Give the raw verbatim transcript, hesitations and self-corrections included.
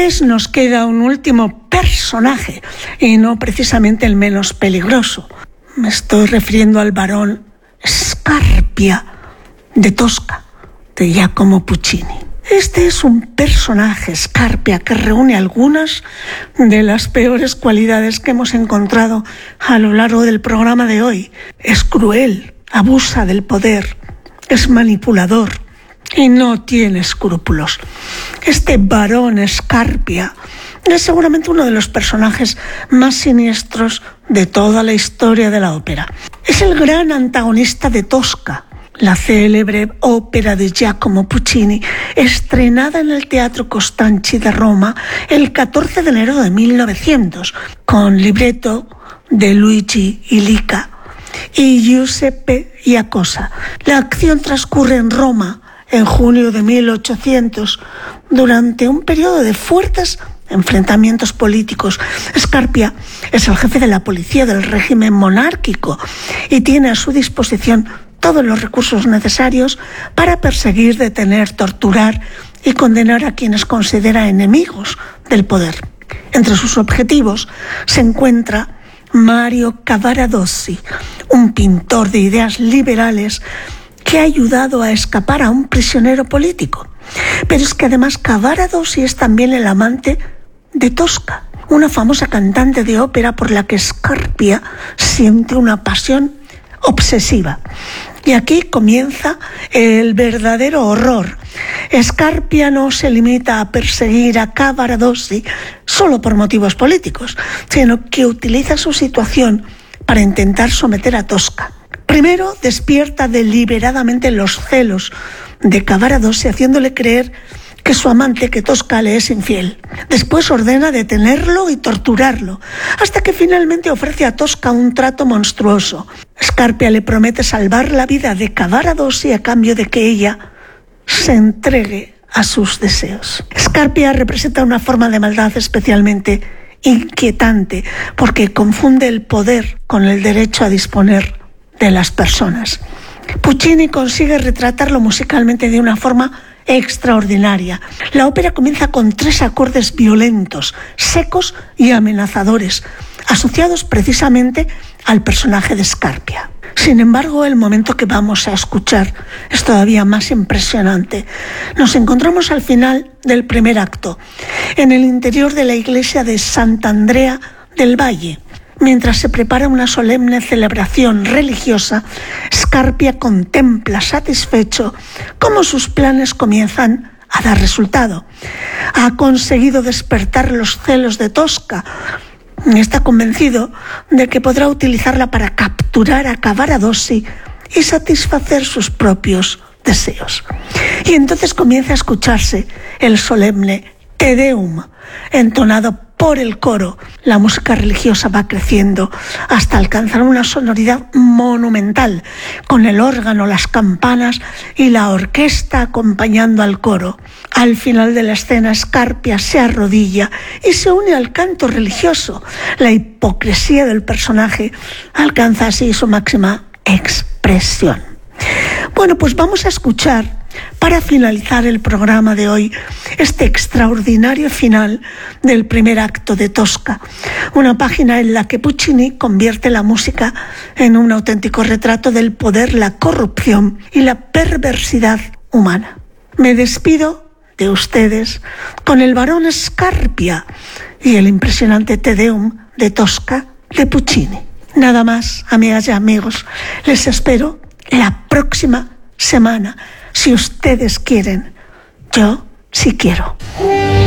Entonces nos queda un último personaje, y no precisamente el menos peligroso. Me estoy refiriendo al barón Scarpia de Tosca, de Giacomo Puccini. Este es un personaje, Scarpia, que reúne algunas de las peores cualidades que hemos encontrado a lo largo del programa de hoy. Es cruel, abusa del poder, es manipulador y no tiene escrúpulos. Este barón Scarpia es seguramente uno de los personajes más siniestros de toda la historia de la ópera. Es el gran antagonista de Tosca, la célebre ópera de Giacomo Puccini, estrenada en el Teatro Costanzi de Roma el catorce de enero de mil novecientos, con libreto de Luigi Illica y Giuseppe Iacosa. La acción transcurre en Roma en junio de mil ochocientos, durante un periodo de fuertes enfrentamientos políticos. Scarpia es el jefe de la policía del régimen monárquico y tiene a su disposición todos los recursos necesarios para perseguir, detener, torturar y condenar a quienes considera enemigos del poder. Entre sus objetivos se encuentra Mario Cavaradossi, un pintor de ideas liberales que ha ayudado a escapar a un prisionero político. Pero es que además Cavaradossi es también el amante de Tosca, una famosa cantante de ópera por la que Scarpia siente una pasión obsesiva. Y aquí comienza el verdadero horror. Scarpia no se limita a perseguir a Cavaradossi solo por motivos políticos, sino que utiliza su situación para intentar someter a Tosca. Primero despierta deliberadamente los celos de Cavaradossi, haciéndole creer que su amante, que Tosca, le es infiel. Después ordena detenerlo y torturarlo, hasta que finalmente ofrece a Tosca un trato monstruoso. Scarpia le promete salvar la vida de Cavaradossi a cambio de que ella se entregue a sus deseos. Scarpia representa una forma de maldad especialmente inquietante, porque confunde el poder con el derecho a disponer de las personas. Puccini consigue retratarlo musicalmente de una forma extraordinaria. La ópera comienza con tres acordes violentos, secos y amenazadores, asociados precisamente al personaje de Scarpia. Sin embargo, el momento que vamos a escuchar es todavía más impresionante. Nos encontramos al final del primer acto, en el interior de la iglesia de Sant'Andrea del Valle. Mientras se prepara una solemne celebración religiosa, Scarpia contempla satisfecho cómo sus planes comienzan a dar resultado. Ha conseguido despertar los celos de Tosca. Está convencido de que podrá utilizarla para capturar a Cavaradossi y satisfacer sus propios deseos. Y entonces comienza a escucharse el solemne Te Deum, entonado por el coro. La música religiosa va creciendo hasta alcanzar una sonoridad monumental, con el órgano, las campanas y la orquesta acompañando al coro. Al final de la escena, Scarpia se arrodilla y se une al canto religioso. La hipocresía del personaje alcanza así su máxima expresión. Bueno, pues vamos a escuchar, para finalizar el programa de hoy, este extraordinario final del primer acto de Tosca, una página en la que Puccini convierte la música en un auténtico retrato del poder, la corrupción y la perversidad humana. Me despido de ustedes con el barón Scarpia y el impresionante Te Deum de Tosca de Puccini. Nada más, amigas y amigos, les espero la próxima semana. Si ustedes quieren, yo sí quiero.